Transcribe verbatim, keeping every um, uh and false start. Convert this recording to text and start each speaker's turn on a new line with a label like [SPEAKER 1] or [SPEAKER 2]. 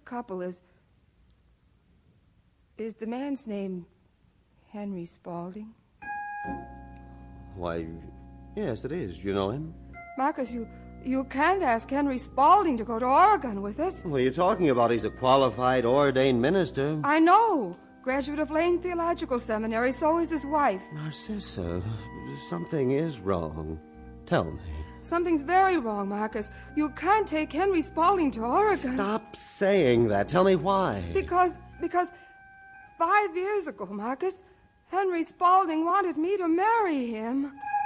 [SPEAKER 1] couple. Is... Is the man's name Henry Spaulding?
[SPEAKER 2] Why, yes, it is. You know him?
[SPEAKER 1] Marcus, you... You can't ask Henry Spaulding to go to Oregon with us.
[SPEAKER 2] What are you talking about? He's a qualified, ordained minister.
[SPEAKER 1] I know. Graduate of Lane Theological Seminary. So is his wife.
[SPEAKER 2] Narcissa, something is wrong. Tell me.
[SPEAKER 1] Something's very wrong, Marcus. You can't take Henry Spaulding to Oregon.
[SPEAKER 2] Stop saying that. Tell me why.
[SPEAKER 1] Because, because five years ago, Marcus, Henry Spaulding wanted me to marry him.